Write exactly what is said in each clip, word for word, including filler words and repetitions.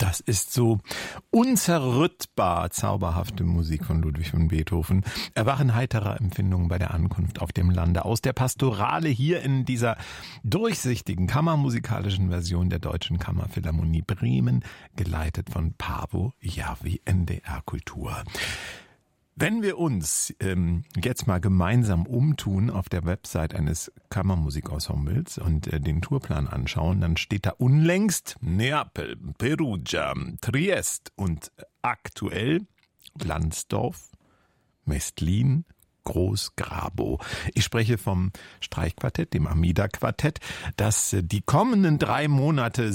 Das ist so unzerrüttbar zauberhafte Musik von Ludwig van Beethoven. Erwachen heiterer Empfindungen bei der Ankunft auf dem Lande aus der Pastorale hier in dieser durchsichtigen kammermusikalischen Version der Deutschen Kammerphilharmonie Bremen, geleitet von Paavo Järvi, N D R Kultur. Wenn wir uns ähm, jetzt mal gemeinsam umtun auf der Website eines Kammermusikensembles und äh, den Tourplan anschauen, dann steht da unlängst Neapel, Perugia, Triest und aktuell Landsdorf, Mestlin, Groß-Grabow. Ich spreche vom Streichquartett, dem Amida-Quartett, das die kommenden drei Monate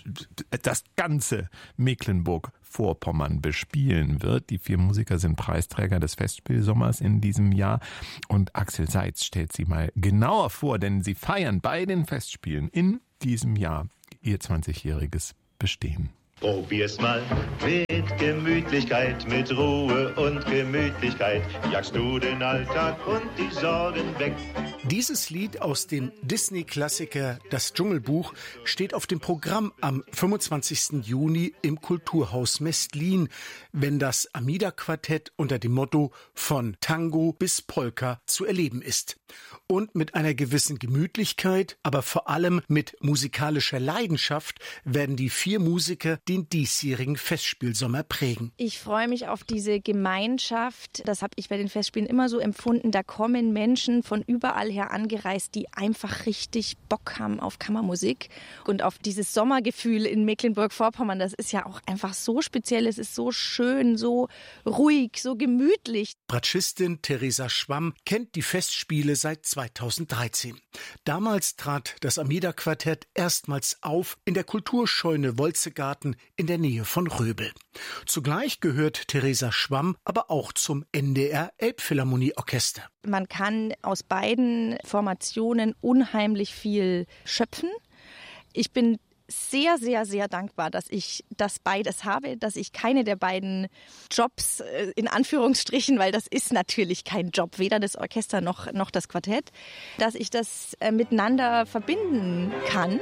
das ganze Mecklenburg-Vorpommern bespielen wird. Die vier Musiker sind Preisträger des Festspielsommers in diesem Jahr und Axel Seitz stellt sie mal genauer vor, denn sie feiern bei den Festspielen in diesem Jahr ihr zwanzigjähriges Bestehen. Probier's mal mit Gemütlichkeit, mit Ruhe und Gemütlichkeit, jagst du den Alltag und die Sorgen weg. Dieses Lied aus dem Disney-Klassiker Das Dschungelbuch steht auf dem Programm am fünfundzwanzigsten Juni im Kulturhaus Mestlin, wenn das Amida-Quartett unter dem Motto von Tango bis Polka zu erleben ist. Und mit einer gewissen Gemütlichkeit, aber vor allem mit musikalischer Leidenschaft werden die vier Musiker den diesjährigen Festspielsommer prägen. Ich freue mich auf diese Gemeinschaft. Das habe ich bei den Festspielen immer so empfunden. Da kommen Menschen von überall her angereist, die einfach richtig Bock haben auf Kammermusik und auf dieses Sommergefühl in Mecklenburg-Vorpommern. Das ist ja auch einfach so speziell. Es ist so schön, so ruhig, so gemütlich. Bratschistin Theresa Schwamm kennt die Festspiele seit zweitausenddreizehn. Damals trat das Amida-Quartett erstmals auf in der Kulturscheune Wolzegarten in der Nähe von Röbel. Zugleich gehört Theresa Schwamm aber auch zum N D R Elbphilharmonieorchester. Man kann aus beiden Formationen unheimlich viel schöpfen. Ich bin sehr, sehr, sehr dankbar, dass ich das beides habe, dass ich keine der beiden Jobs in Anführungsstrichen, weil das ist natürlich kein Job, weder das Orchester noch, noch das Quartett, dass ich das miteinander verbinden kann.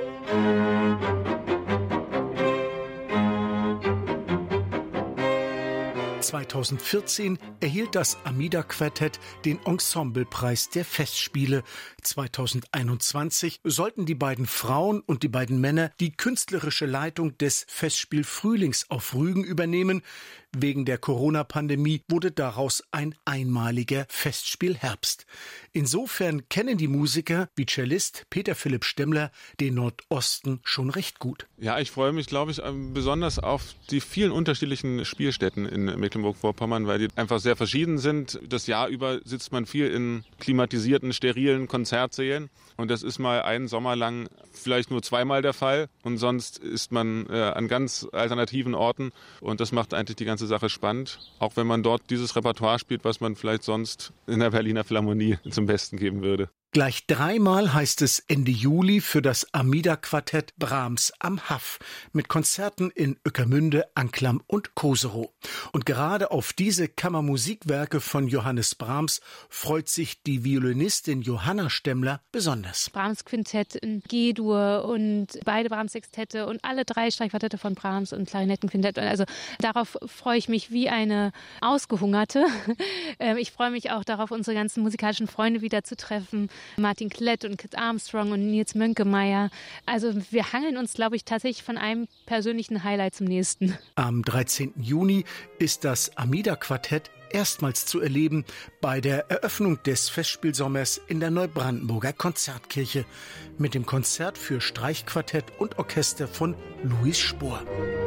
zweitausendvierzehn erhielt das Amida-Quartett den Ensemblepreis der Festspiele. zweitausendeinundzwanzig sollten die beiden Frauen und die beiden Männer die künstlerische Leitung des Festspiel Frühlings auf Rügen übernehmen. Wegen der Corona-Pandemie wurde daraus ein einmaliger Festspiel Herbst. Insofern kennen die Musiker wie Cellist Peter Philipp Stemmler den Nordosten schon recht gut. Ja, ich freue mich, glaube ich, besonders auf die vielen unterschiedlichen Spielstätten in Mecklenburg-Vorpommern, weil die einfach sehr verschieden sind. Das Jahr über sitzt man viel in klimatisierten, sterilen Konzertsälen und das ist mal einen Sommer lang vielleicht nur zweimal der Fall und sonst ist man äh, an ganz alternativen Orten und das macht eigentlich die ganze Sache spannend, auch wenn man dort dieses Repertoire spielt, was man vielleicht sonst in der Berliner Philharmonie zum Besten geben würde. Gleich dreimal heißt es Ende Juli für das Amida-Quartett Brahms am Haff mit Konzerten in Ueckermünde, Anklam und Koserow. Und gerade auf diese Kammermusikwerke von Johannes Brahms freut sich die Violinistin Johanna Stemmler besonders. Brahms Quintett in G-Dur und beide Brahms Sextette und alle drei Streichquartette von Brahms und Klarinettenquintett. Also darauf freue ich mich wie eine Ausgehungerte. Ich freue mich auch darauf, unsere ganzen musikalischen Freunde wieder zu treffen. Martin Klett und Kit Armstrong und Nils Mönkemeyer. Also wir hangeln uns, glaube ich, tatsächlich von einem persönlichen Highlight zum nächsten. Am dreizehnten Juni ist das Amida-Quartett erstmals zu erleben bei der Eröffnung des Festspielsommers in der Neubrandenburger Konzertkirche mit dem Konzert für Streichquartett und Orchester von Louis Spohr.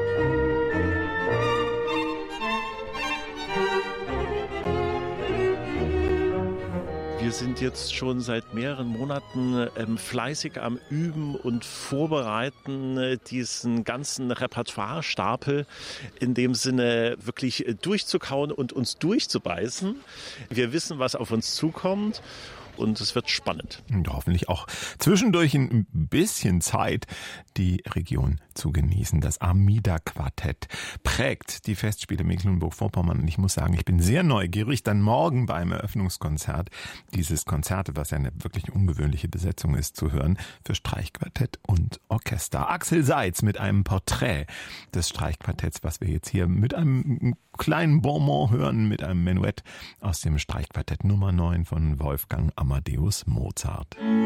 Wir sind jetzt schon seit mehreren Monaten ähm, fleißig am Üben und Vorbereiten, äh, diesen ganzen Repertoire-Stapel in dem Sinne wirklich äh, durchzukauen und uns durchzubeißen. Wir wissen, was auf uns zukommt. und es wird spannend. Und hoffentlich auch zwischendurch ein bisschen Zeit, die Region zu genießen. Das Amida-Quartett prägt die Festspiele Mecklenburg-Vorpommern. Und ich muss sagen, ich bin sehr neugierig, dann morgen beim Eröffnungskonzert dieses Konzert, was ja eine wirklich ungewöhnliche Besetzung ist, zu hören für Streichquartett und Orchester. Axel Seitz mit einem Porträt des Streichquartetts, was wir jetzt hier mit einem kleinen Bonbon hören, mit einem Menuett aus dem Streichquartett Nummer neun von Wolfgang Amadeus Mozart.